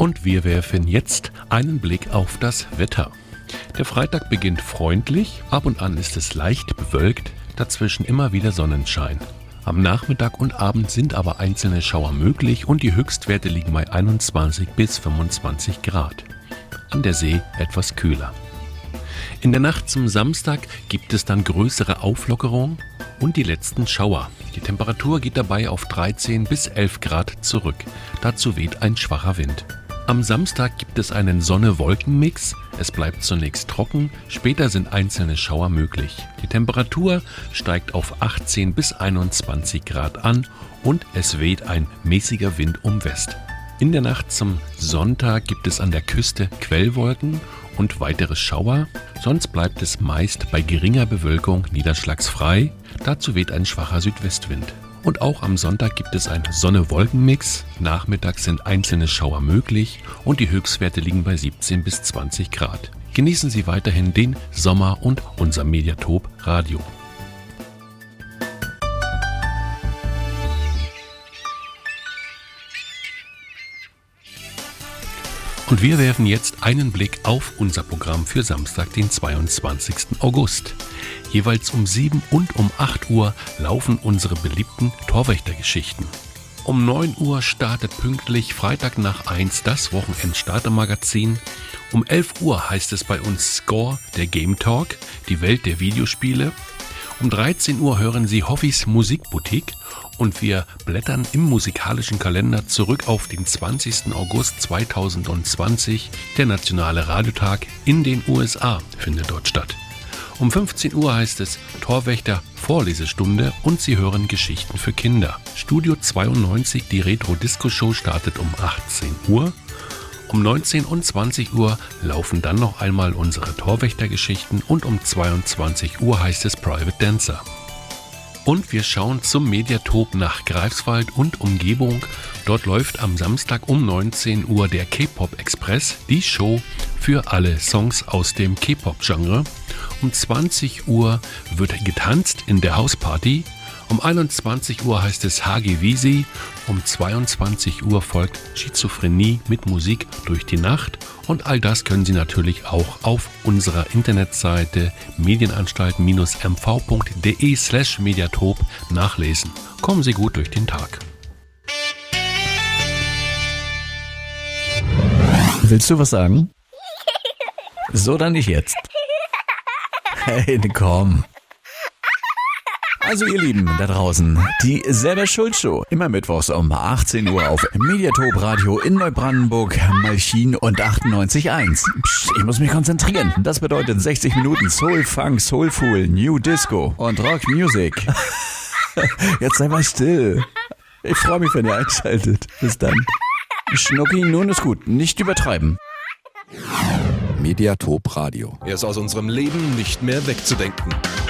Und wir werfen jetzt einen Blick auf das Wetter. Der Freitag beginnt freundlich, ab und an ist es leicht bewölkt, dazwischen immer wieder Sonnenschein. Am Nachmittag und Abend sind aber einzelne Schauer möglich und die Höchstwerte liegen bei 21 bis 25 Grad. An der See etwas kühler. In der Nacht zum Samstag gibt es dann größere Auflockerung und die letzten Schauer. Die Temperatur geht dabei auf 13 bis 11 Grad zurück. Dazu weht ein schwacher Wind. Am Samstag gibt es einen Sonne-Wolken-Mix. Es bleibt zunächst trocken, später sind einzelne Schauer möglich. Die Temperatur steigt auf 18 bis 21 Grad an und es weht ein mäßiger Wind um West. In der Nacht zum Sonntag gibt es an der Küste Quellwolken und weitere Schauer. Sonst bleibt es meist bei geringer Bewölkung niederschlagsfrei. Dazu weht ein schwacher Südwestwind. Und auch am Sonntag gibt es einen Sonne-Wolken-Mix. Nachmittags sind einzelne Schauer möglich und die Höchstwerte liegen bei 17 bis 20 Grad. Genießen Sie weiterhin den Sommer und unser Mediatop Radio. Und wir werfen jetzt einen Blick auf unser Programm für Samstag, den 22. August. Jeweils um 7 und um 8 Uhr laufen unsere beliebten Torwächtergeschichten. Um 9 Uhr startet pünktlich Freitag nach 1 das Wochenend-Starter-Magazin. Um 11 Uhr heißt es bei uns Score, der Game Talk, die Welt der Videospiele. Um 13 Uhr hören Sie Hoffis Musikboutique und wir blättern im musikalischen Kalender zurück auf den 20. August 2020. Der Nationale Radiotag in den USA findet dort statt. Um 15 Uhr heißt es Torwächter Vorlesestunde und Sie hören Geschichten für Kinder. Studio 92, die Retro-Disco-Show startet um 18 Uhr. Um 19 und 20 Uhr laufen dann noch einmal unsere Torwächtergeschichten und um 22 Uhr heißt es Private Dancer. Und wir schauen zum Mediatop nach Greifswald und Umgebung. Dort läuft am Samstag um 19 Uhr der K-Pop Express, die Show für alle Songs aus dem K-Pop-Genre. Um 20 Uhr wird getanzt in der Hausparty. Um 21 Uhr heißt es HG Wiesi. Um 22 Uhr folgt Schizophrenie mit Musik durch die Nacht. Und all das können Sie natürlich auch auf unserer Internetseite medienanstalt-mv.de/mediatop nachlesen. Kommen Sie gut durch den Tag. Willst du was sagen? So, dann nicht jetzt. Hey, komm. Also ihr Lieben da draußen, die Selber-Schuld-Show, immer mittwochs um 18 Uhr auf Mediatop Radio in Neubrandenburg, Malchin und 98.1. Psst, ich muss mich konzentrieren. Das bedeutet 60 Minuten Soul, Funk, Soulful, New Disco und Rock Music. Jetzt sei mal still. Ich freue mich, wenn ihr einschaltet. Bis dann. Schnucki, nun ist gut. Nicht übertreiben. Mediatop Radio. Er ist aus unserem Leben nicht mehr wegzudenken.